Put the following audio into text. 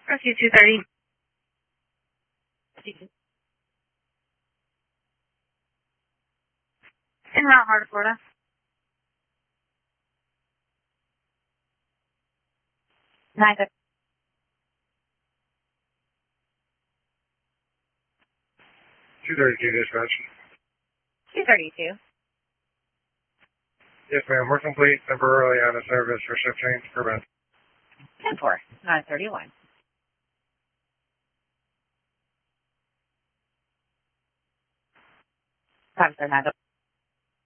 Rescue 230. En route, Heart of Florida. 9. 232 dispatch. 232. Yes, ma'am. We're complete. Temporarily out of service for shift change. Prevent. 10-4. 931. Time for 9.